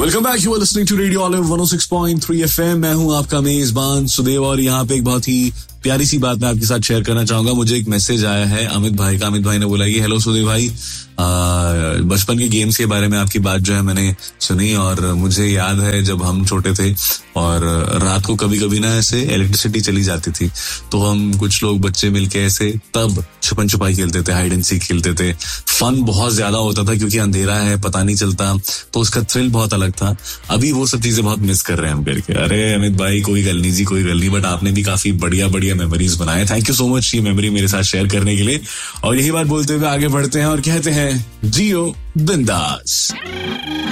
Welcome back, you are listening to radio olive 106.3 FM. मैं हूं आपका मेजबान सुदेव और यहाँ पे एक बहुत ही प्यारी सी बात मैं आपके साथ शेयर करना चाहूंगा। मुझे एक मैसेज आया है अमित भाई का। अमित भाई ने बोला कि हेलो सुदेव भाई, बचपन के गेम्स के बारे में आपकी बात जो है मैंने सुनी और मुझे याद है जब हम छोटे थे और रात को कभी कभी ना ऐसे इलेक्ट्रिसिटी चली जाती थी तो हम कुछ लोग बच्चे मिलके ऐसे तब छुपन छुपाई खेलते थे, हाइड एंड सीक खेलते थे। फन बहुत ज्यादा होता था क्योंकि अंधेरा है, पता नहीं चलता, तो उसका थ्रिल बहुत अलग था। अभी वो सब चीजें बहुत मिस कर रहे हैं हम करके। अरे अमित भाई कोई गल नहीं जी, कोई गल नहीं, बट आपने भी काफी बढ़िया बढ़िया मेमोरीज बनाए। थैंक यू सो मच ये मेमोरी मेरे साथ शेयर करने के लिए। और यही बात बोलते हुए आगे बढ़ते हैं और कहते हैं जियो बिंदास।